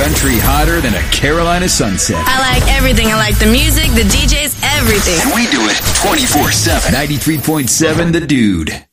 Country hotter than a Carolina sunset. I like everything. I like the music, the DJs, everything. And we do it 24/7. 93.7 The Dude.